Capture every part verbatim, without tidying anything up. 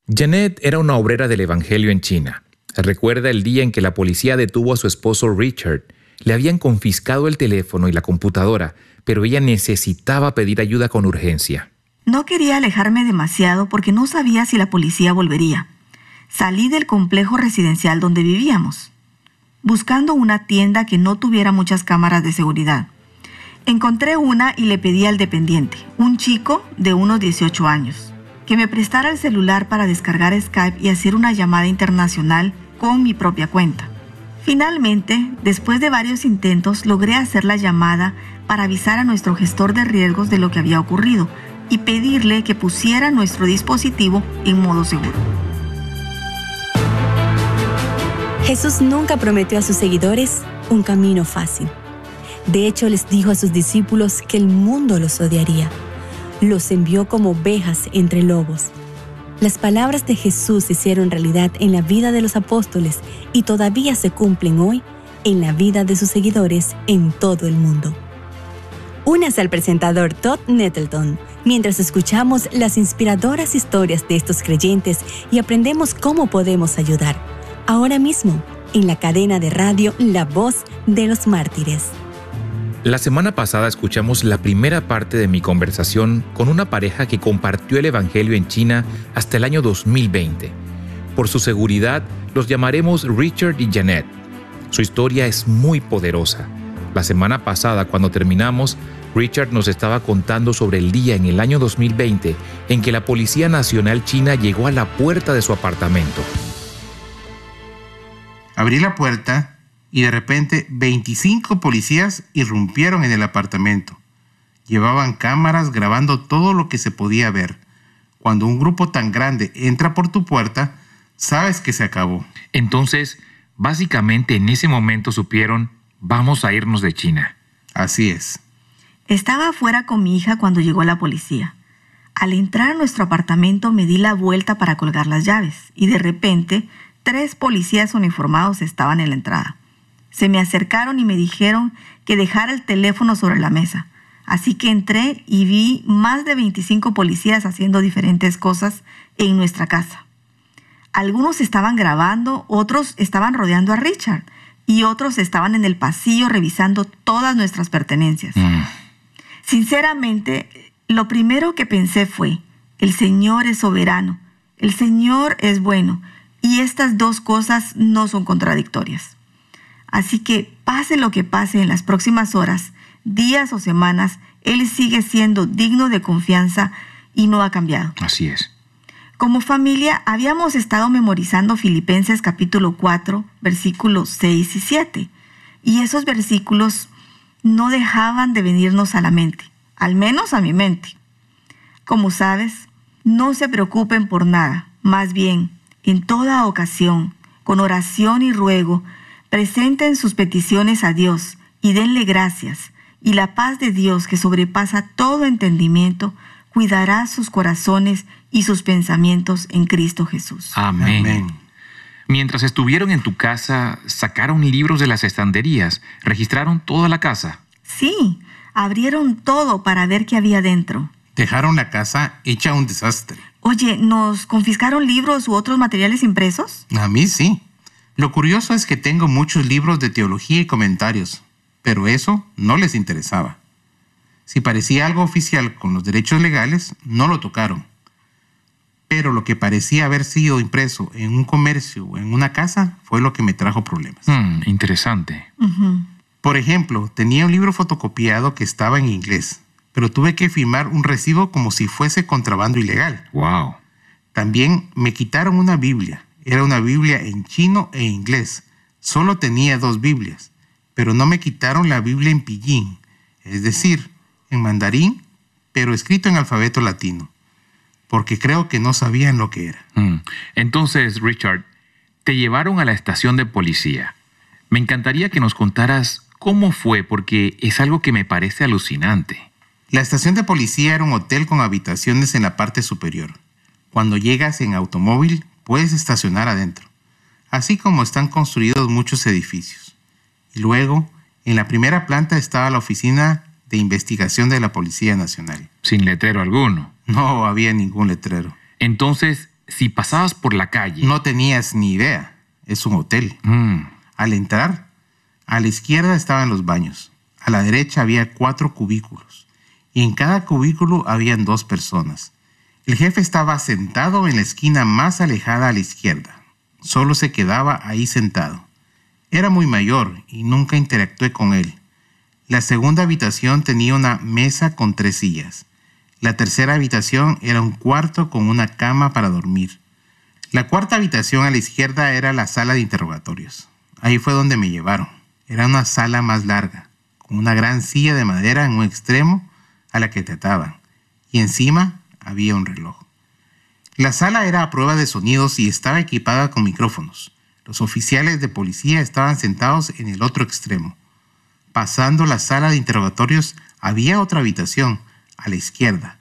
Janet era una obrera del Evangelio en China. Recuerda el día en que la policía detuvo a su esposo Richard. Le habían confiscado el teléfono y la computadora, pero ella necesitaba pedir ayuda con urgencia. No quería alejarme demasiado porque no sabía si la policía volvería. Salí del complejo residencial donde vivíamos, buscando una tienda que no tuviera muchas cámaras de seguridad. Encontré una y le pedí al dependiente, un chico de unos dieciocho años, que me prestara el celular para descargar Skype y hacer una llamada internacional con mi propia cuenta. Finalmente, después de varios intentos, logré hacer la llamada para avisar a nuestro gestor de riesgos de lo que había ocurrido y pedirle que pusiera nuestro dispositivo en modo seguro. Jesús nunca prometió a sus seguidores un camino fácil. De hecho, les dijo a sus discípulos que el mundo los odiaría. Los envió como ovejas entre lobos. Las palabras de Jesús se hicieron realidad en la vida de los apóstoles y todavía se cumplen hoy en la vida de sus seguidores en todo el mundo. Únase al presentador Todd Nettleton mientras escuchamos las inspiradoras historias de estos creyentes y aprendemos cómo podemos ayudar. Ahora mismo, en la cadena de radio La Voz de los Mártires. La semana pasada escuchamos la primera parte de mi conversación con una pareja que compartió el Evangelio en China hasta el año dos mil veinte. Por su seguridad, los llamaremos Richard y Janet. Su historia es muy poderosa. La semana pasada, cuando terminamos, Richard nos estaba contando sobre el día en el año dos mil veinte en que la Policía Nacional China llegó a la puerta de su apartamento. Abrí la puerta y de repente veinticinco policías irrumpieron en el apartamento. Llevaban cámaras grabando todo lo que se podía ver. Cuando un grupo tan grande entra por tu puerta, sabes que se acabó. Entonces, básicamente en ese momento supieron, vamos a irnos de China. Así es. Estaba afuera con mi hija cuando llegó la policía. Al entrar a nuestro apartamento me di la vuelta para colgar las llaves y de repente tres policías uniformados estaban en la entrada. Se me acercaron y me dijeron que dejara el teléfono sobre la mesa. Así que entré y vi más de veinticinco policías haciendo diferentes cosas en nuestra casa. Algunos estaban grabando, otros estaban rodeando a Richard y otros estaban en el pasillo revisando todas nuestras pertenencias. Mm. Sinceramente, lo primero que pensé fue, el Señor es soberano, el Señor es bueno y estas dos cosas no son contradictorias. Así que pase lo que pase en las próximas horas, días o semanas, Él sigue siendo digno de confianza y no ha cambiado. Así es. Como familia, habíamos estado memorizando Filipenses capítulo cuatro, versículos seis y siete. Y esos versículos no dejaban de venirnos a la mente, al menos a mi mente. Como sabes, no se preocupen por nada, más bien, en toda ocasión, con oración y ruego, presenten sus peticiones a Dios y denle gracias, y la paz de Dios que sobrepasa todo entendimiento, cuidará sus corazones y sus pensamientos en Cristo Jesús. Amén. Amén. Mientras estuvieron en tu casa, ¿sacaron libros de las estanterías? ¿Registraron toda la casa? Sí, abrieron todo para ver qué había dentro. Dejaron la casa hecha un desastre. Oye, ¿nos confiscaron libros u otros materiales impresos? A mí sí. Lo curioso es que tengo muchos libros de teología y comentarios, pero eso no les interesaba. Si parecía algo oficial con los derechos legales, no lo tocaron. Pero lo que parecía haber sido impreso en un comercio o en una casa fue lo que me trajo problemas. Mm, interesante. Uh-huh. Por ejemplo, tenía un libro fotocopiado que estaba en inglés, pero tuve que firmar un recibo como si fuese contrabando ilegal. Wow. También me quitaron una Biblia. Era una Biblia en chino e inglés. Solo tenía dos Biblias, pero no me quitaron la Biblia en pillín, es decir, en mandarín, pero escrito en alfabeto latino, porque creo que no sabían lo que era. Mm. Entonces, Richard, te llevaron a la estación de policía. Me encantaría que nos contaras cómo fue, porque es algo que me parece alucinante. La estación de policía era un hotel con habitaciones en la parte superior. Cuando llegas en automóvil, puedes estacionar adentro, así como están construidos muchos edificios. Y luego, en la primera planta estaba la oficina de investigación de la Policía Nacional. Sin letrero alguno. No había ningún letrero. Entonces, si pasabas por la calle. No tenías ni idea. Es un hotel. Mm. Al entrar, a la izquierda estaban los baños. A la derecha había cuatro cubículos. Y en cada cubículo habían dos personas. El jefe estaba sentado en la esquina más alejada a la izquierda. Solo se quedaba ahí sentado. Era muy mayor y nunca interactué con él. La segunda habitación tenía una mesa con tres sillas. La tercera habitación era un cuarto con una cama para dormir. La cuarta habitación a la izquierda era la sala de interrogatorios. Ahí fue donde me llevaron. Era una sala más larga, con una gran silla de madera en un extremo a la que te ataban. Y encima había un reloj. La sala era a prueba de sonidos y estaba equipada con micrófonos. Los oficiales de policía estaban sentados en el otro extremo. Pasando la sala de interrogatorios había otra habitación a la izquierda.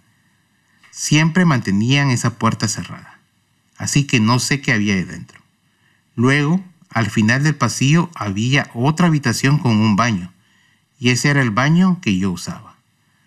Siempre mantenían esa puerta cerrada, así que no sé qué había ahí dentro. Luego, al final del pasillo había otra habitación con un baño, y ese era el baño que yo usaba.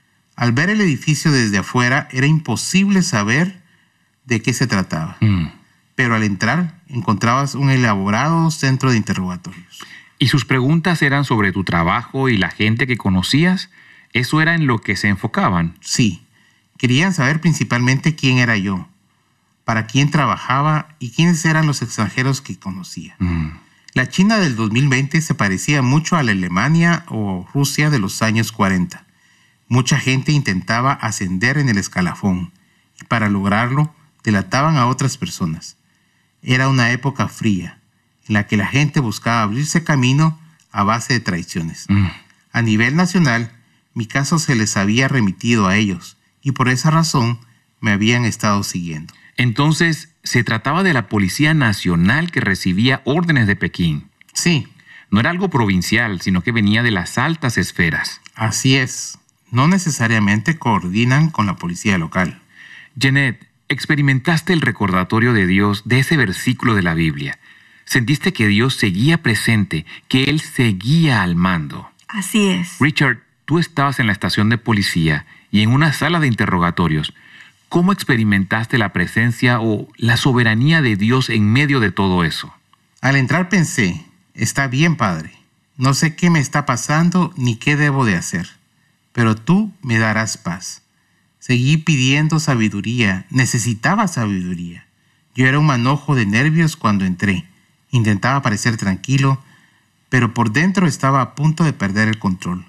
Al ver el edificio desde afuera era imposible saber de qué se trataba. Mm. Pero al entrar encontrabas un elaborado centro de interrogatorios. ¿Y sus preguntas eran sobre tu trabajo y la gente que conocías? ¿Eso era en lo que se enfocaban? Sí, querían saber principalmente quién era yo, para quién trabajaba y quiénes eran los extranjeros que conocía. Mm. La China del dos mil veinte se parecía mucho a la Alemania o Rusia de los años cuarenta. Mucha gente intentaba ascender en el escalafón y para lograrlo delataban a otras personas. Era una época fría, en la que la gente buscaba abrirse camino a base de traiciones. Mm. A nivel nacional, mi caso se les había remitido a ellos, y por esa razón me habían estado siguiendo. Entonces, ¿se trataba de la Policía Nacional que recibía órdenes de Pekín? Sí, No era algo provincial, sino que venía de las altas esferas. así es. No necesariamente coordinan con la policía local. Jeanette, experimentaste el recordatorio de Dios de ese versículo de la Biblia. Sentiste que Dios seguía presente, que Él seguía al mando. Así es. Richard, tú estabas en la estación de policía y en una sala de interrogatorios. ¿Cómo experimentaste la presencia o la soberanía de Dios en medio de todo eso? Al entrar pensé, está bien, Padre. No sé qué me está pasando ni qué debo de hacer, pero tú me darás paz. Seguí pidiendo sabiduría, necesitaba sabiduría. Yo era un manojo de nervios cuando entré. Intentaba parecer tranquilo, pero por dentro estaba a punto de perder el control.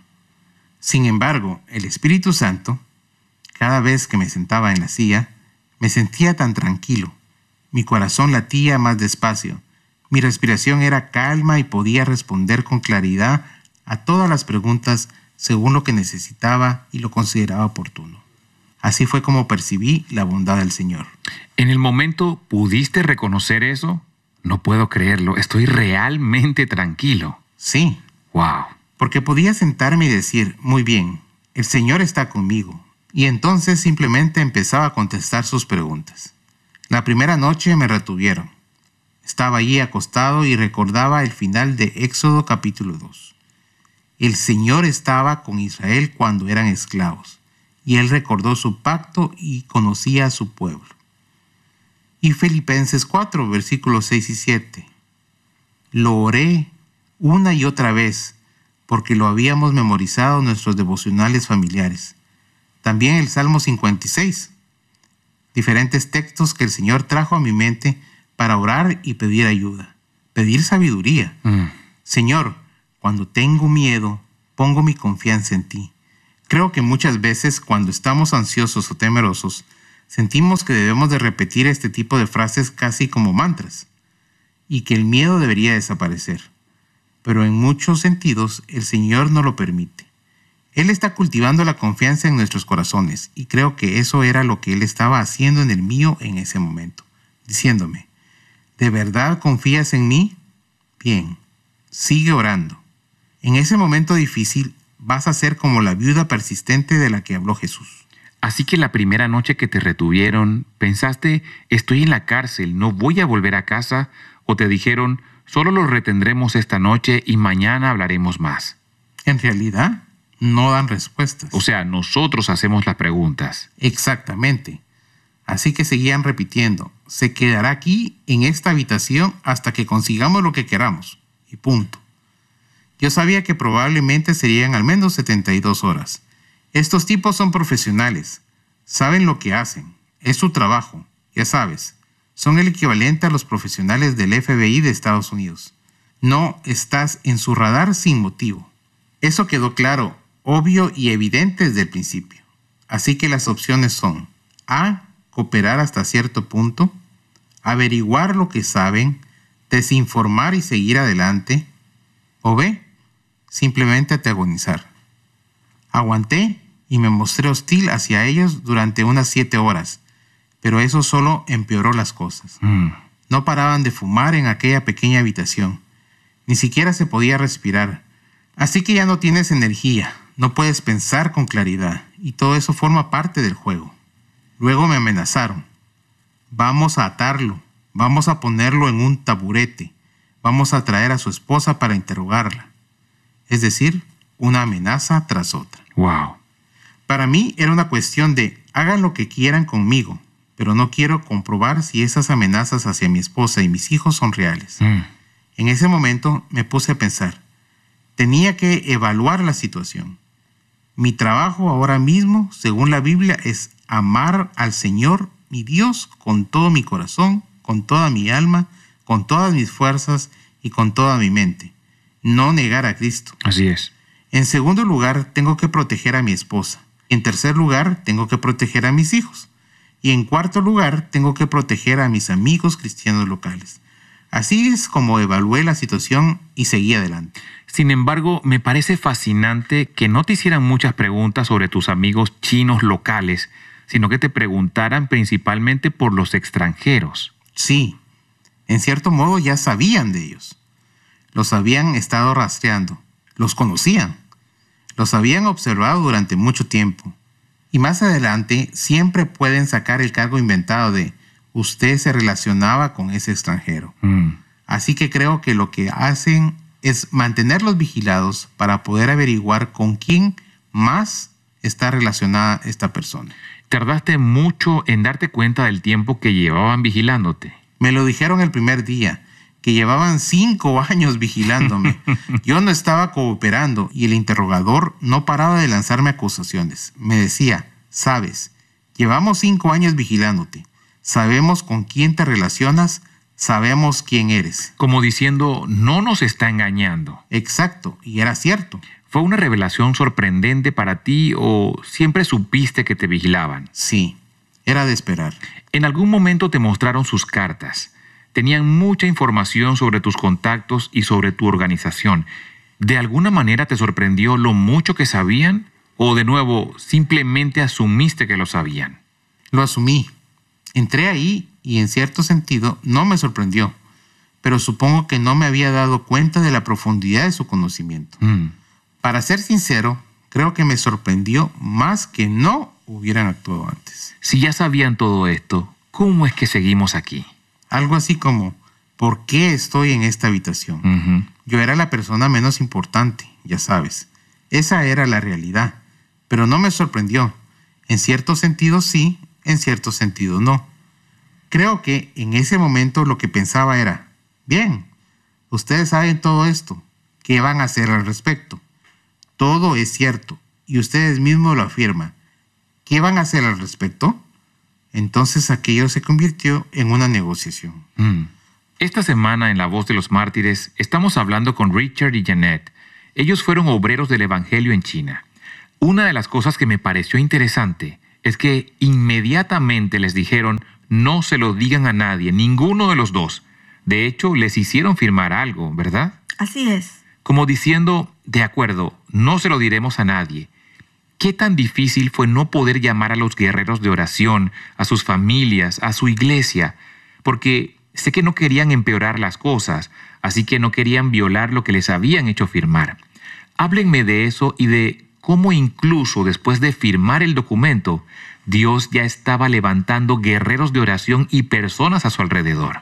Sin embargo, el Espíritu Santo, cada vez que me sentaba en la silla, me sentía tan tranquilo. Mi corazón latía más despacio. Mi respiración era calma y podía responder con claridad a todas las preguntas según lo que necesitaba y lo consideraba oportuno. Así fue como percibí la bondad del Señor. ¿En el momento pudiste reconocer eso? No puedo creerlo. Estoy realmente tranquilo. Sí, ¡Wow! porque podía sentarme y decir, muy bien, el Señor está conmigo. Y entonces simplemente empezaba a contestar sus preguntas. La primera noche me retuvieron. Estaba allí acostado y recordaba el final de Éxodo capítulo dos. El Señor estaba con Israel cuando eran esclavos, y Él recordó su pacto y conocía a su pueblo. Y Filipenses cuatro, versículos seis y siete. Lo oré una y otra vez, porque lo habíamos memorizado en nuestros devocionales familiares. También el Salmo cincuenta y seis. Diferentes textos que el Señor trajo a mi mente para orar y pedir ayuda, pedir sabiduría. Mm. Señor, cuando tengo miedo, pongo mi confianza en ti. Creo que muchas veces cuando estamos ansiosos o temerosos, sentimos que debemos de repetir este tipo de frases casi como mantras y que el miedo debería desaparecer. Pero en muchos sentidos el Señor no lo permite. Él está cultivando la confianza en nuestros corazones y creo que eso era lo que Él estaba haciendo en el mío en ese momento, diciéndome, ¿de verdad confías en mí? Bien, sigue orando. En ese momento difícil vas a ser como la viuda persistente de la que habló Jesús. Así que la primera noche que te retuvieron, ¿pensaste, estoy en la cárcel, no voy a volver a casa? ¿O te dijeron, solo los retendremos esta noche y mañana hablaremos más? En realidad, no dan respuestas. O sea, nosotros hacemos las preguntas. Exactamente. Así que seguían repitiendo, se quedará aquí en esta habitación hasta que consigamos lo que queramos. Y punto. Yo sabía que probablemente serían al menos setenta y dos horas. Estos tipos son profesionales. Saben lo que hacen. Es su trabajo. Ya sabes, son el equivalente a los profesionales del F B I de Estados Unidos. No estás en su radar sin motivo. Eso quedó claro, obvio y evidente desde el principio. Así que las opciones son A. Cooperar hasta cierto punto, averiguar lo que saben, desinformar y seguir adelante, o B. Simplemente antagonizar. Aguanté y me mostré hostil hacia ellos durante unas siete horas, pero eso solo empeoró las cosas. Mm. No paraban de fumar en aquella pequeña habitación. Ni siquiera se podía respirar. Así que ya no tienes energía, no puedes pensar con claridad, y todo eso forma parte del juego. Luego me amenazaron. Vamos a atarlo, vamos a ponerlo en un taburete, vamos a traer a su esposa para interrogarla. Es decir, una amenaza tras otra. Wow. Para mí era una cuestión de hagan lo que quieran conmigo, pero no quiero comprobar si esas amenazas hacia mi esposa y mis hijos son reales. Mm. En ese momento me puse a pensar. Tenía que evaluar la situación. Mi trabajo ahora mismo, según la Biblia, es amar al Señor, mi Dios, con todo mi corazón, con toda mi alma, con todas mis fuerzas y con toda mi mente. No negar a Cristo. Así es. En segundo lugar, tengo que proteger a mi esposa. En tercer lugar, tengo que proteger a mis hijos. Y en cuarto lugar, tengo que proteger a mis amigos cristianos locales. Así es como evalué la situación y seguí adelante. Sin embargo, me parece fascinante que no te hicieran muchas preguntas sobre tus amigos chinos locales, sino que te preguntaran principalmente por los extranjeros. Sí, en cierto modo ya sabían de ellos. Los habían estado rastreando, los conocían, los habían observado durante mucho tiempo. Y más adelante siempre pueden sacar el cargo inventado de usted se relacionaba con ese extranjero. Mm. Así que creo que lo que hacen es mantenerlos vigilados para poder averiguar con quién más está relacionada esta persona. ¿Tardaste mucho en darte cuenta del tiempo que llevaban vigilándote? Me lo dijeron el primer día, que llevaban cinco años vigilándome. Yo no estaba cooperando y el interrogador no paraba de lanzarme acusaciones. Me decía, sabes, llevamos cinco años vigilándote. Sabemos con quién te relacionas, sabemos quién eres. Como diciendo, no nos está engañando. Exacto, y era cierto. ¿Fue una revelación sorprendente para ti o siempre supiste que te vigilaban? Sí, era de esperar. En algún momento te mostraron sus cartas. Tenían mucha información sobre tus contactos y sobre tu organización. ¿De alguna manera te sorprendió lo mucho que sabían? ¿O de nuevo, simplemente asumiste que lo sabían? Lo asumí. Entré ahí y en cierto sentido no me sorprendió, pero supongo que no me había dado cuenta de la profundidad de su conocimiento. Mm. Para ser sincero, creo que me sorprendió más que no hubieran actuado antes. Si ya sabían todo esto, ¿cómo es que seguimos aquí? Algo así como, ¿por qué estoy en esta habitación? Uh-huh. Yo era la persona menos importante, ya sabes. Esa era la realidad, pero no me sorprendió. En cierto sentido sí, en cierto sentido no. Creo que en ese momento lo que pensaba era, bien, ustedes saben todo esto, ¿qué van a hacer al respecto? Todo es cierto, y ustedes mismos lo afirman. ¿Qué van a hacer al respecto? Entonces aquello se convirtió en una negociación. Mm. Esta semana en La Voz de los Mártires estamos hablando con Richard y Jeanette. Ellos fueron obreros del Evangelio en China. Una de las cosas que me pareció interesante es que inmediatamente les dijeron no se lo digan a nadie, ninguno de los dos. De hecho, les hicieron firmar algo, ¿verdad? Así es. Como diciendo, de acuerdo, no se lo diremos a nadie. ¿Qué tan difícil fue no poder llamar a los guerreros de oración, a sus familias, a su iglesia? Porque sé que no querían empeorar las cosas, así que no querían violar lo que les habían hecho firmar. Háblenme de eso y de cómo incluso después de firmar el documento, Dios ya estaba levantando guerreros de oración y personas a su alrededor.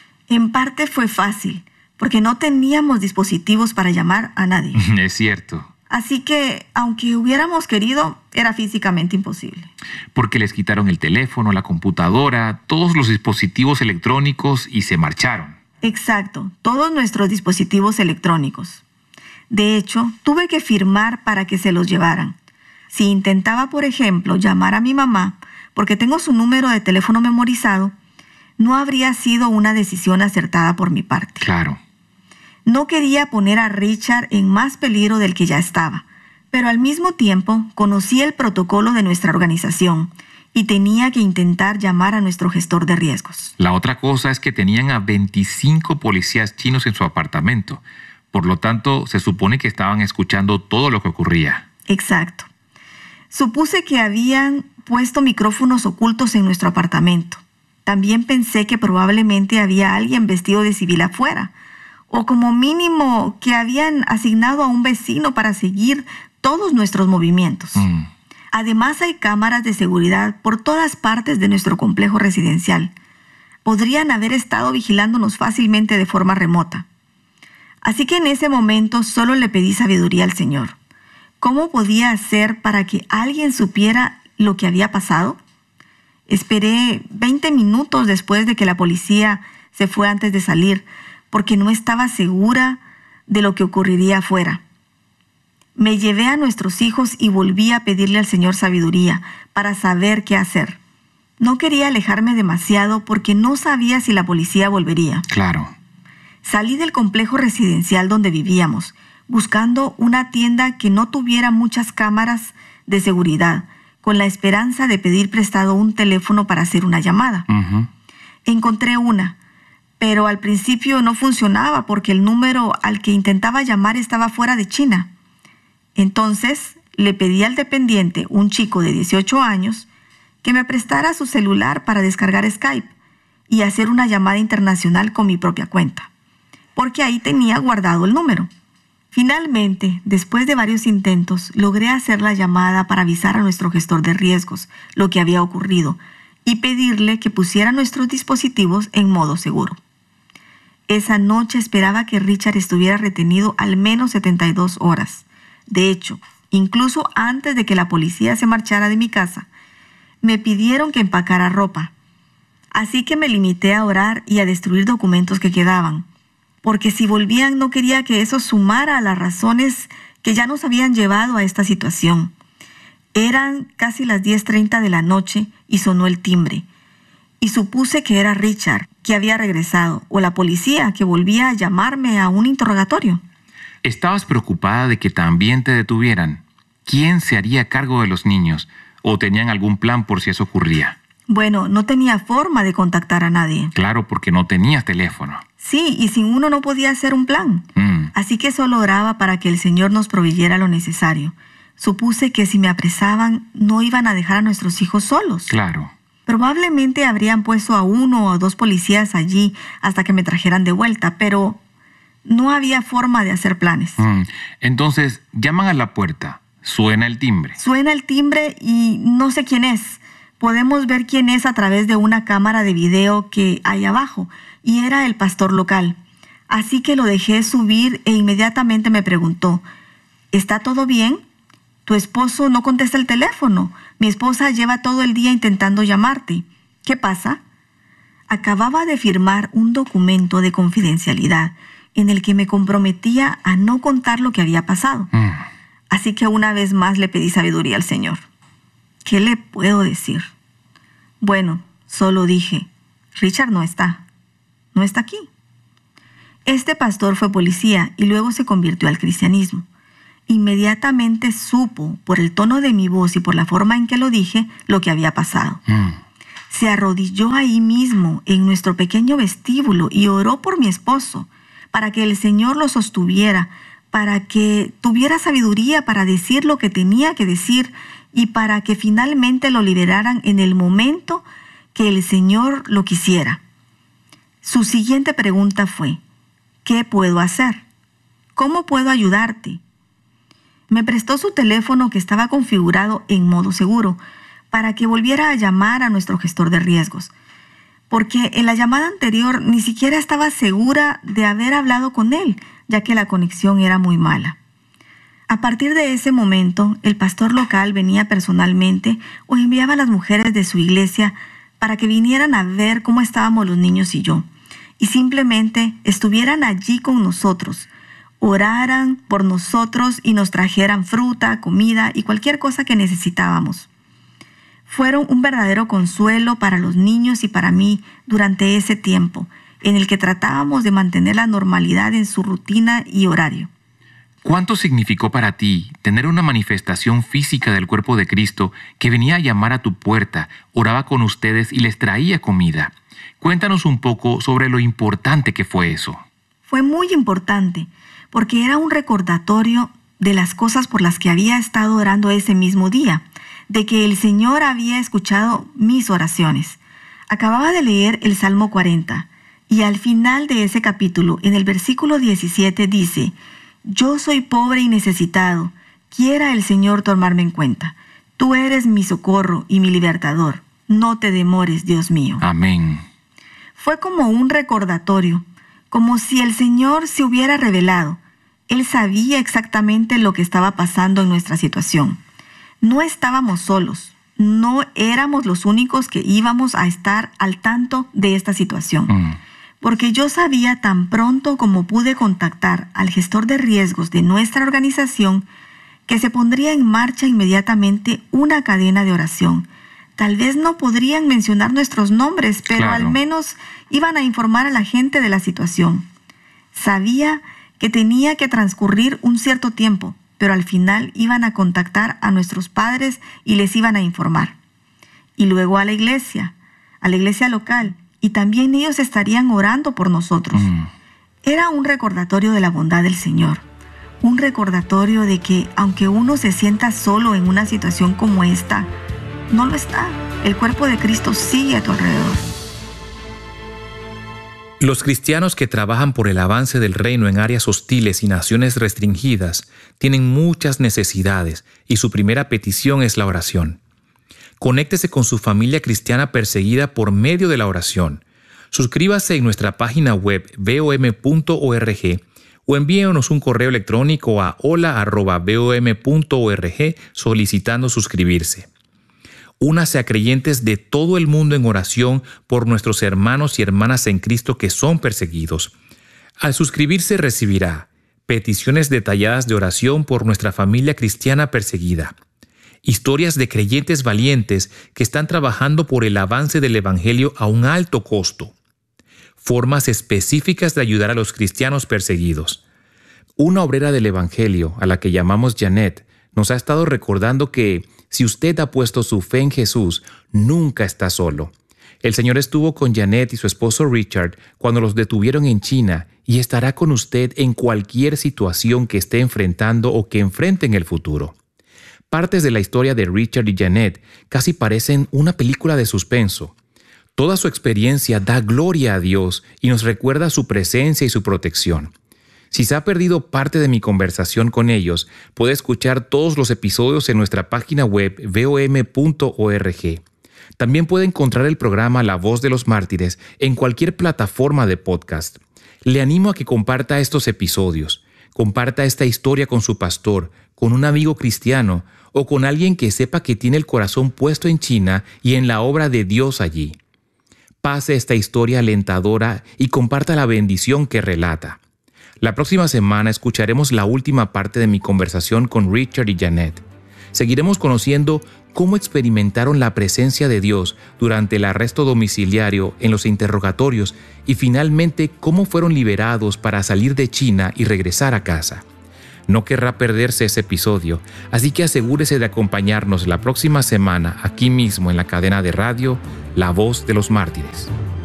En parte fue fácil, porque no teníamos dispositivos para llamar a nadie. Es cierto. Así que, aunque hubiéramos querido, era físicamente imposible. Porque les quitaron el teléfono, la computadora, todos los dispositivos electrónicos y se marcharon. Exacto, todos nuestros dispositivos electrónicos. De hecho, tuve que firmar para que se los llevaran. Si intentaba, por ejemplo, llamar a mi mamá, porque tengo su número de teléfono memorizado, no habría sido una decisión acertada por mi parte. Claro. No quería poner a Richard en más peligro del que ya estaba, pero al mismo tiempo conocía el protocolo de nuestra organización y tenía que intentar llamar a nuestro gestor de riesgos. La otra cosa es que tenían a veinticinco policías chinos en su apartamento. Por lo tanto, se supone que estaban escuchando todo lo que ocurría. Exacto. Supuse que habían puesto micrófonos ocultos en nuestro apartamento. También pensé que probablemente había alguien vestido de civil afuera, o como mínimo que habían asignado a un vecino para seguir todos nuestros movimientos. Mm. Además, hay cámaras de seguridad por todas partes de nuestro complejo residencial. Podrían haber estado vigilándonos fácilmente de forma remota. Así que en ese momento solo le pedí sabiduría al Señor. ¿Cómo podía hacer para que alguien supiera lo que había pasado? Esperé veinte minutos después de que la policía se fue antes de salir, porque no estaba segura de lo que ocurriría afuera. Me llevé a nuestros hijos y volví a pedirle al Señor sabiduría para saber qué hacer. No quería alejarme demasiado porque no sabía si la policía volvería. Claro. Salí del complejo residencial donde vivíamos, buscando una tienda que no tuviera muchas cámaras de seguridad, con la esperanza de pedir prestado un teléfono para hacer una llamada. Uh-huh. Encontré una, pero al principio no funcionaba porque el número al que intentaba llamar estaba fuera de China. Entonces le pedí al dependiente, un chico de dieciocho años, que me prestara su celular para descargar Skype y hacer una llamada internacional con mi propia cuenta, porque ahí tenía guardado el número. Finalmente, después de varios intentos, logré hacer la llamada para avisar a nuestro gestor de riesgos lo que había ocurrido y pedirle que pusiera nuestros dispositivos en modo seguro. Esa noche esperaba que Richard estuviera retenido al menos setenta y dos horas. De hecho, incluso antes de que la policía se marchara de mi casa, me pidieron que empacara ropa. Así que me limité a orar y a destruir documentos que quedaban, porque si volvían no quería que eso sumara a las razones que ya nos habían llevado a esta situación. Eran casi las diez treinta de la noche y sonó el timbre, y supuse que era Richard, que había regresado, o la policía, que volvía a llamarme a un interrogatorio. ¿Estabas preocupada de que también te detuvieran? ¿Quién se haría cargo de los niños? ¿O tenían algún plan por si eso ocurría? Bueno, no tenía forma de contactar a nadie. Claro, porque no tenías teléfono. Sí, y sin uno no podía hacer un plan. Mm. Así que solo oraba para que el Señor nos proveyera lo necesario. Supuse que si me apresaban, no iban a dejar a nuestros hijos solos. Claro. Probablemente habrían puesto a uno o dos policías allí hasta que me trajeran de vuelta, pero no había forma de hacer planes. Mm. Entonces, llaman a la puerta. Suena el timbre. Suena el timbre y no sé quién es. Podemos ver quién es a través de una cámara de video que hay abajo, y era el pastor local. Así que lo dejé subir e inmediatamente me preguntó, ¿está todo bien? Tu esposo no contesta el teléfono. Mi esposa lleva todo el día intentando llamarte. ¿Qué pasa? Acababa de firmar un documento de confidencialidad en el que me comprometía a no contar lo que había pasado. Mm. Así que una vez más le pedí sabiduría al Señor. ¿Qué le puedo decir? Bueno, solo dije, Richard no está. No está aquí. Este pastor fue policía y luego se convirtió al cristianismo. Inmediatamente supo, por el tono de mi voz y por la forma en que lo dije, lo que había pasado. Mm. Se arrodilló ahí mismo, en nuestro pequeño vestíbulo, y oró por mi esposo, para que el Señor lo sostuviera, para que tuviera sabiduría para decir lo que tenía que decir y para que finalmente lo liberaran en el momento que el Señor lo quisiera. Su siguiente pregunta fue, ¿qué puedo hacer? ¿Cómo puedo ayudarte? Me prestó su teléfono que estaba configurado en modo seguro para que volviera a llamar a nuestro gestor de riesgos, porque en la llamada anterior ni siquiera estaba segura de haber hablado con él, ya que la conexión era muy mala. A partir de ese momento, el pastor local venía personalmente o enviaba a las mujeres de su iglesia para que vinieran a ver cómo estábamos los niños y yo, y simplemente estuvieran allí con nosotros, oraran por nosotros y nos trajeran fruta, comida y cualquier cosa que necesitábamos. Fueron un verdadero consuelo para los niños y para mí durante ese tiempo, en el que tratábamos de mantener la normalidad en su rutina y horario. ¿Cuánto significó para ti tener una manifestación física del cuerpo de Cristo que venía a llamar a tu puerta, oraba con ustedes y les traía comida? Cuéntanos un poco sobre lo importante que fue eso. Fue muy importante, porque era un recordatorio de las cosas por las que había estado orando ese mismo día, de que el Señor había escuchado mis oraciones. Acababa de leer el Salmo cuarenta, y al final de ese capítulo, en el versículo diecisiete, dice: «Yo soy pobre y necesitado, quiera el Señor tomarme en cuenta. Tú eres mi socorro y mi libertador. No te demores, Dios mío». Amén. Fue como un recordatorio, como si el Señor se hubiera revelado. Él sabía exactamente lo que estaba pasando en nuestra situación. No estábamos solos, no éramos los únicos que íbamos a estar al tanto de esta situación. Mm. Porque yo sabía tan pronto como pude contactar al gestor de riesgos de nuestra organización que se pondría en marcha inmediatamente una cadena de oración. Tal vez no podrían mencionar nuestros nombres, pero claro, al menos iban a informar a la gente de la situación. Sabía que tenía que transcurrir un cierto tiempo, pero al final iban a contactar a nuestros padres y les iban a informar. Y luego a la iglesia, a la iglesia local, y también ellos estarían orando por nosotros. Mm. Era un recordatorio de la bondad del Señor, un recordatorio de que aunque uno se sienta solo en una situación como esta, no lo está. El cuerpo de Cristo sigue a tu alrededor. Los cristianos que trabajan por el avance del reino en áreas hostiles y naciones restringidas tienen muchas necesidades y su primera petición es la oración. Conéctese con su familia cristiana perseguida por medio de la oración. Suscríbase en nuestra página web v o m punto org o envíenos un correo electrónico a hola arroba v o m punto org solicitando suscribirse. Únase a creyentes de todo el mundo en oración por nuestros hermanos y hermanas en Cristo que son perseguidos. Al suscribirse recibirá peticiones detalladas de oración por nuestra familia cristiana perseguida, historias de creyentes valientes que están trabajando por el avance del Evangelio a un alto costo, formas específicas de ayudar a los cristianos perseguidos. Una obrera del Evangelio, a la que llamamos Janet, nos ha estado recordando que si usted ha puesto su fe en Jesús, nunca está solo. El Señor estuvo con Janet y su esposo Richard cuando los detuvieron en China y estará con usted en cualquier situación que esté enfrentando o que enfrente en el futuro. Partes de la historia de Richard y Janet casi parecen una película de suspenso. Toda su experiencia da gloria a Dios y nos recuerda su presencia y su protección. Si se ha perdido parte de mi conversación con ellos, puede escuchar todos los episodios en nuestra página web v o m punto org. También puede encontrar el programa La Voz de los Mártires en cualquier plataforma de podcast. Le animo a que comparta estos episodios. Comparta esta historia con su pastor, con un amigo cristiano o con alguien que sepa que tiene el corazón puesto en China y en la obra de Dios allí. Pase esta historia alentadora y comparta la bendición que relata. La próxima semana escucharemos la última parte de mi conversación con Richard y Janet. Seguiremos conociendo cómo experimentaron la presencia de Dios durante el arresto domiciliario, en los interrogatorios y finalmente cómo fueron liberados para salir de China y regresar a casa. No querrá perderse ese episodio, así que asegúrese de acompañarnos la próxima semana aquí mismo en la cadena de radio La Voz de los Mártires.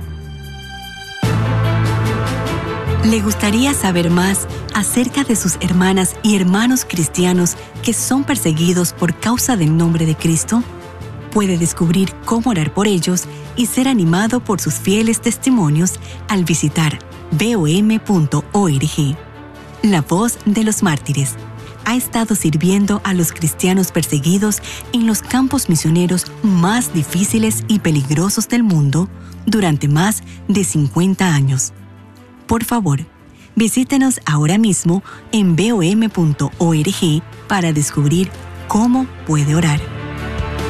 ¿Le gustaría saber más acerca de sus hermanas y hermanos cristianos que son perseguidos por causa del nombre de Cristo? Puede descubrir cómo orar por ellos y ser animado por sus fieles testimonios al visitar v o m punto org. La Voz de los Mártires ha estado sirviendo a los cristianos perseguidos en los campos misioneros más difíciles y peligrosos del mundo durante más de cincuenta años. Por favor, Visítenos ahora mismo en bom punto org para descubrir cómo puede orar.